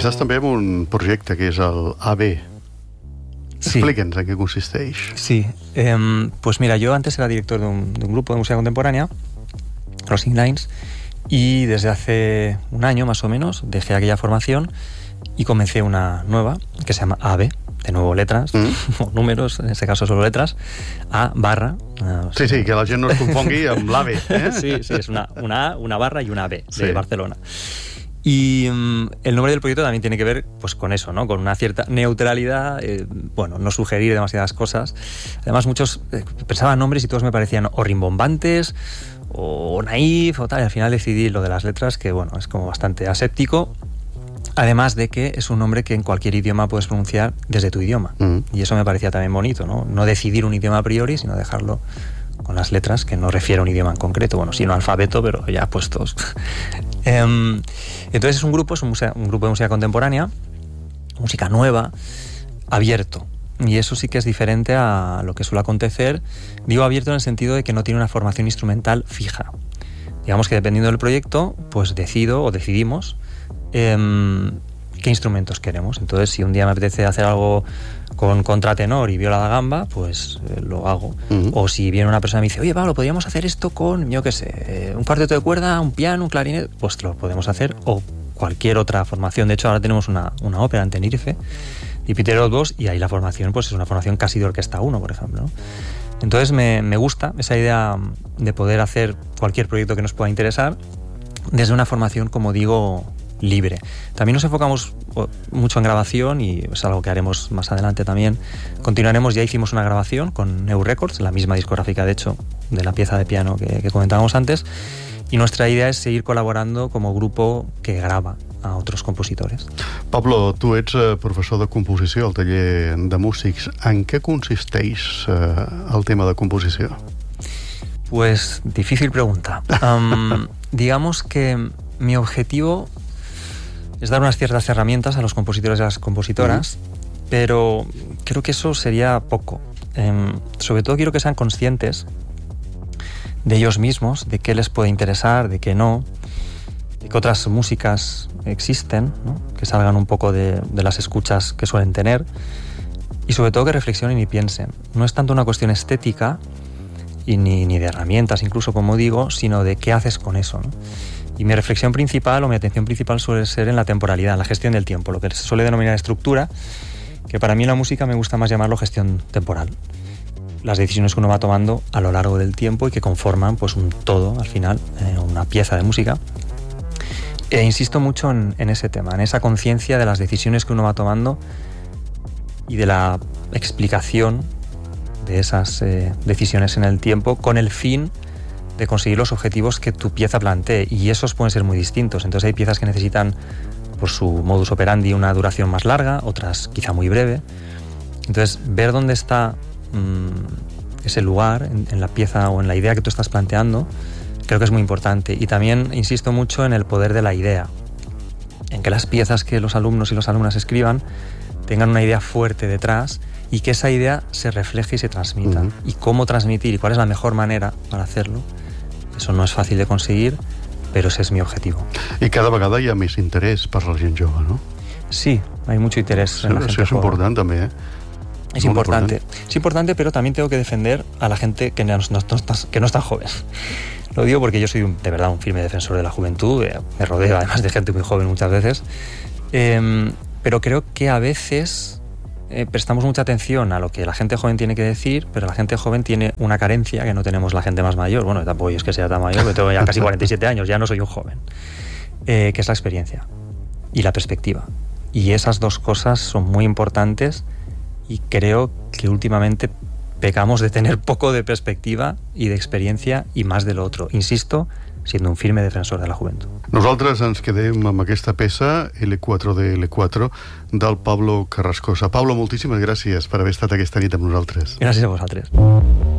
estàs també en un projecte que és el AB. Sí. Explica'ns en qué consisteix. Sí, pues mira, yo antes era director de un grupo de música contemporánea, Crossing Lines, y desde hace un año más o menos dejé aquella formación y comencé una nueva que se llama AB, de nuevo letras, o números, en este caso solo letras, A barra. Sí, sí, que la gent no es confongui amb l'AB. Sí, es una A, una barra y una B, de Barcelona. Y el nombre del proyecto también tiene que ver pues con eso, ¿no? Con una cierta neutralidad, bueno, no sugerir demasiadas cosas. Además, muchos pensaban nombres y todos me parecían o rimbombantes o naif o tal, y al final decidí lo de las letras, que bueno, es como bastante aséptico. Además de que es un nombre que en cualquier idioma puedes pronunciar desde tu idioma. Y eso me parecía también bonito, ¿no? No decidir un idioma a priori, sino dejarlo con las letras, que no refiere a un idioma en concreto, bueno, sino alfabeto, pero ya puestos. Entonces es un grupo de música contemporánea, música nueva, abierto. Y eso sí que es diferente a lo que suele acontecer. Digo abierto en el sentido de que no tiene una formación instrumental fija. Digamos que dependiendo del proyecto, pues decido o decidimos qué instrumentos queremos. Entonces, si un día me apetece hacer algo con contratenor y viola da gamba, pues lo hago. O si viene una persona y me dice, oye, Pablo, podríamos hacer esto con, yo qué sé, un cuarteto de cuerda, un piano, un clarinete, pues lo podemos hacer, o cualquier otra formación. De hecho, ahora tenemos una ópera en Tenerife, y Peter Otbos, y ahí la formación pues es una formación casi de orquesta 1, por ejemplo, ¿no? Entonces me gusta esa idea de poder hacer cualquier proyecto que nos pueda interesar desde una formación, como digo, libre. También nos enfocamos mucho en grabación, y es algo que haremos más adelante también. Continuaremos, ya hicimos una grabación con Neu Records, la misma discográfica de hecho de la pieza de piano que comentábamos antes, y nuestra idea es seguir colaborando como grupo que graba a otros compositores. Pablo, tu ets professor de composició al taller de músics. En què consisteix el tema de composició? Pues difícil pregunta. Digamos que mi objetivo es dar unas ciertas herramientas a los compositores y a las compositoras, pero creo que eso sería poco. Sobre todo quiero que sean conscientes de ellos mismos, de qué les puede interesar, de qué no, de que otras músicas existen, ¿no? Que salgan un poco de las escuchas que suelen tener, y sobre todo que reflexionen y piensen. No es tanto una cuestión estética y ni de herramientas, incluso, como digo, sino de qué haces con eso, ¿no? Y mi reflexión principal o mi atención principal suele ser en la temporalidad, en la gestión del tiempo, lo que se suele denominar estructura, que para mí en la música me gusta más llamarlo gestión temporal. Las decisiones que uno va tomando a lo largo del tiempo y que conforman pues un todo, al final, una pieza de música. E insisto mucho en ese tema, en esa conciencia de las decisiones que uno va tomando y de la explicación de esas decisiones en el tiempo, con el fin de conseguir los objetivos que tu pieza plantee, y esos pueden ser muy distintos. Entonces hay piezas que necesitan, por su modus operandi, una duración más larga, otras quizá muy breve. Entonces ver dónde está ese lugar en la pieza o en la idea que tú estás planteando, creo que es muy importante. Y también insisto mucho en el poder de la idea, en que las piezas que los alumnos y las alumnas escriban tengan una idea fuerte detrás, y que esa idea se refleje y se transmita. Y cómo transmitir y cuál es la mejor manera para hacerlo, eso no es fácil de conseguir, pero ese es mi objetivo. I cada vegada hi ha més interès per la gent jove, no? Sí, hay mucho interés en la gente joven. Eso es importante también, ¿eh? Es importante. Es importante, pero también tengo que defender a la gente que no es tan joven. Lo digo porque yo soy de verdad un firme defensor de la juventud, me rodeo además de gente muy joven muchas veces, pero creo que a veces prestamos mucha atención a lo que la gente joven tiene que decir, pero la gente joven tiene una carencia que no tenemos la gente más mayor. Bueno, tampoco es que sea tan mayor, pero tengo ya casi 47 años, ya no soy un joven, que es la experiencia y la perspectiva. Y esas dos cosas son muy importantes, y creo que últimamente pecamos de tener poco de perspectiva y de experiencia y más de lo otro. Insisto, siendo un firme defensor de la juventud. Nosaltres ens quedem amb aquesta peça, L4 de L4, del Pablo Carrascosa. Pablo, moltíssimes gràcies per haver estat aquesta nit amb nosaltres. Gràcies a vosaltres.